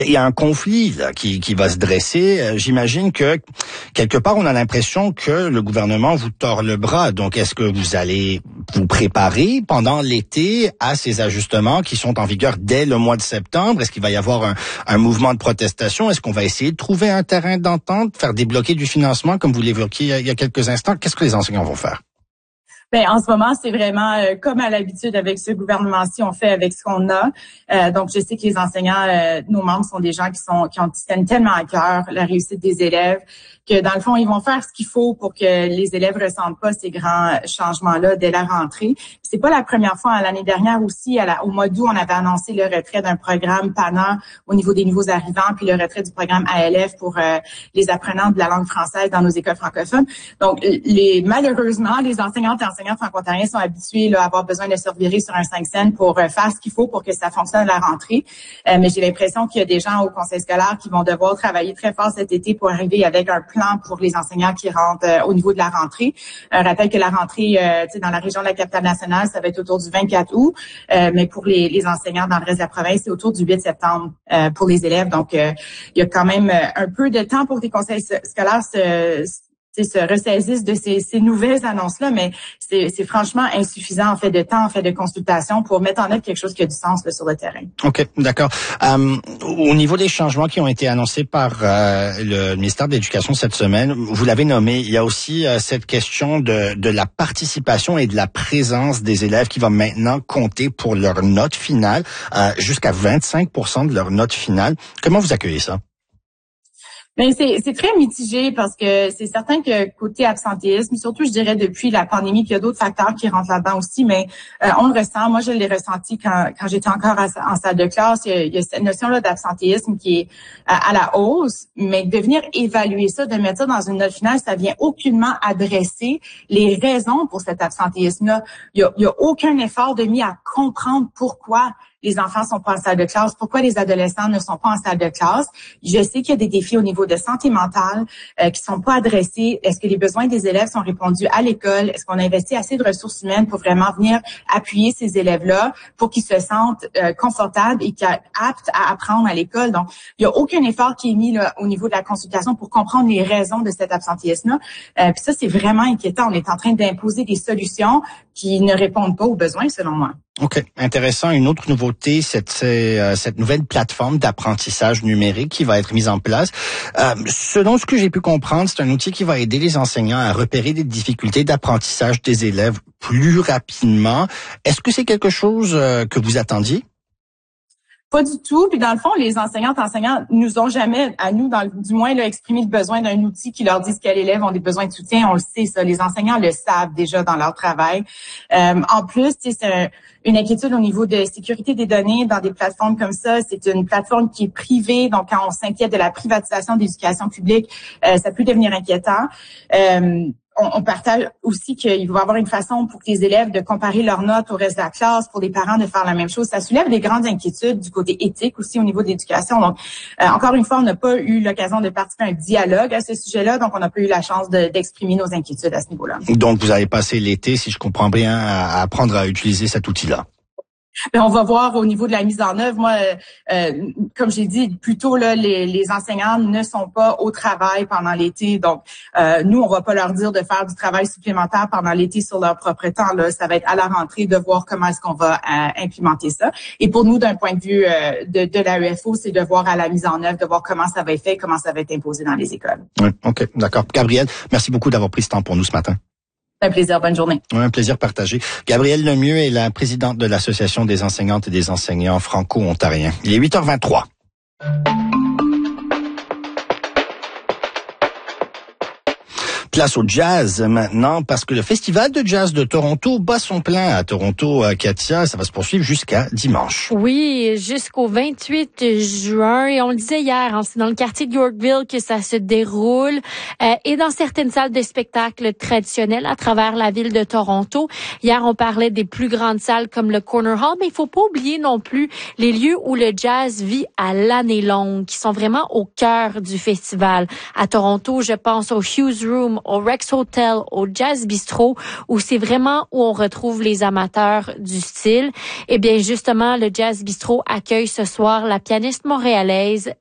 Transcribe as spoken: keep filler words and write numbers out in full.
Il y a un conflit là, qui, qui va se dresser. J'imagine que, quelque part, on a l'impression que le gouvernement vous tord le bras. Donc, est-ce que vous allez vous préparer pendant l'été à ces ajustements qui sont en vigueur dès le mois de septembre? Est-ce qu'il va y avoir un, un mouvement de protestation? Est-ce qu'on va essayer de trouver un terrain d'entente, faire débloquer du financement, comme vous l'évoquiez il y a quelques instants? Qu'est-ce que les enseignants vont faire? Ben, en ce moment, c'est vraiment euh, comme à l'habitude avec ce gouvernement-ci, on fait avec ce qu'on a. Euh, donc, je sais que les enseignants, euh, nos membres sont des gens qui sont qui ont qui tiennent tellement à cœur la réussite des élèves que dans le fond, ils vont faire ce qu'il faut pour que les élèves ressentent pas ces grands changements-là dès la rentrée. C'est pas la première fois. Hein, l'année dernière aussi, à la, au mois d'août, on avait annoncé le retrait d'un programme P A N A au niveau des nouveaux arrivants, puis le retrait du programme A L F pour euh, les apprenants de la langue française dans nos écoles francophones. Donc, les malheureusement, les enseignantes et enseignants franco-ontariens sont habitués là, à avoir besoin de se revirer sur un cinq cents pour euh, faire ce qu'il faut pour que ça fonctionne à la rentrée. Euh, mais j'ai l'impression qu'il y a des gens au conseil scolaire qui vont devoir travailler très fort cet été pour arriver avec un plan pour les enseignants qui rentrent euh, au niveau de la rentrée. Euh, je rappelle que la rentrée euh, dans la région de la capitale nationale, ça va être autour du vingt-quatre août, euh, mais pour les, les enseignants dans le reste de la province, c'est autour du huit septembre euh, pour les élèves. Donc, euh, il y a quand même un peu de temps pour que les conseils scolaires se se ressaisissent de ces, ces nouvelles annonces-là, mais c'est, c'est franchement insuffisant en fait de temps, en fait de consultation pour mettre en œuvre quelque chose qui a du sens là, sur le terrain. OK, d'accord. Euh, au niveau des changements qui ont été annoncés par euh, le ministère de l'Éducation cette semaine, vous l'avez nommé, il y a aussi euh, cette question de, de la participation et de la présence des élèves qui va maintenant compter pour leur note finale, euh, jusqu'à vingt-cinq pour cent de leur note finale. Comment vous accueillez ça? Ben c'est, c'est très mitigé parce que c'est certain que côté absentéisme, surtout je dirais depuis la pandémie, puis il y a d'autres facteurs qui rentrent là-dedans aussi, mais euh, on le ressent. Moi, je l'ai ressenti quand, quand j'étais encore à, en salle de classe. Il y a, il y a cette notion-là d'absentéisme qui est à, à la hausse, mais de venir évaluer ça, de mettre ça dans une note finale, ça vient aucunement adresser les raisons pour cet absentéisme-là. Il y a, il y a aucun effort de mis à comprendre pourquoi les enfants sont pas en salle de classe, pourquoi les adolescents ne sont pas en salle de classe. Je sais qu'il y a des défis au niveau de santé mentale euh, qui sont pas adressés. Est-ce que les besoins des élèves sont répondus à l'école? Est-ce qu'on a investi assez de ressources humaines pour vraiment venir appuyer ces élèves-là pour qu'ils se sentent euh, confortables et aptes à apprendre à l'école? Donc, il y a aucun effort qui est mis là, au niveau de la consultation pour comprendre les raisons de cet absentéisme-là. Euh, puis ça, c'est vraiment inquiétant. On est en train d'imposer des solutions qui ne répondent pas aux besoins, selon moi. OK, intéressant. Une autre nouveauté, c'est, c'est euh, cette nouvelle plateforme d'apprentissage numérique qui va être mise en place. Euh, selon ce que j'ai pu comprendre, c'est un outil qui va aider les enseignants à repérer des difficultés d'apprentissage des élèves plus rapidement. Est-ce que c'est quelque chose euh, que vous attendiez? Pas du tout. Puis dans le fond, les enseignantes enseignants nous ont jamais, à nous, dans le, du moins, là, exprimé le besoin d'un outil qui leur dise quels élèves ont des besoins de soutien. On le sait, ça. Les enseignants le savent déjà dans leur travail. Euh, en plus, c'est un, une inquiétude au niveau de sécurité des données dans des plateformes comme ça. C'est une plateforme qui est privée. Donc, quand on s'inquiète de la privatisation de l'éducation publique, euh, ça peut devenir inquiétant. Euh, On, on partage aussi qu'il va y avoir une façon pour les élèves de comparer leurs notes au reste de la classe, pour les parents de faire la même chose. Ça soulève des grandes inquiétudes du côté éthique aussi au niveau de l'éducation. Donc, euh, encore une fois, on n'a pas eu l'occasion de participer à un dialogue à ce sujet-là, donc on n'a pas eu la chance de, d'exprimer nos inquiétudes à ce niveau-là. Donc, vous avez passé l'été, si je comprends bien, à apprendre à utiliser cet outil-là. Ben, on va voir au niveau de la mise en œuvre. Moi, euh, comme j'ai dit plus tôt, là, les, les enseignants ne sont pas au travail pendant l'été. Donc, euh, nous, on va pas leur dire de faire du travail supplémentaire pendant l'été sur leur propre temps. Là, ça va être à la rentrée de voir comment est-ce qu'on va euh, implémenter ça. Et pour nous, d'un point de vue euh, de, de l'A E F O, c'est de voir à la mise en œuvre, de voir comment ça va être fait, comment ça va être imposé dans les écoles. Oui, OK, d'accord. Gabrielle, merci beaucoup d'avoir pris ce temps pour nous ce matin. Un plaisir, bonne journée. Un plaisir partagé. Gabrielle Lemieux est la présidente de l'Association des enseignantes et des enseignants franco-ontariens. Il est huit heures vingt-trois. Place au jazz maintenant, parce que le Festival de jazz de Toronto bat son plein à Toronto, Katia. Ça va se poursuivre jusqu'à dimanche. Oui, jusqu'au vingt-huit juin. Et on le disait hier, hein, c'est dans le quartier de Yorkville que ça se déroule. Euh, et dans certaines salles de spectacle traditionnelles à travers la ville de Toronto. Hier, on parlait des plus grandes salles comme le Corner Hall, mais il faut pas oublier non plus les lieux où le jazz vit à l'année longue, qui sont vraiment au cœur du festival. À Toronto, je pense au Hughes Room, au Rex Hotel, au Jazz Bistro, où c'est vraiment où on retrouve les amateurs du style. Eh bien, justement, le Jazz Bistro accueille ce soir la pianiste montréalaise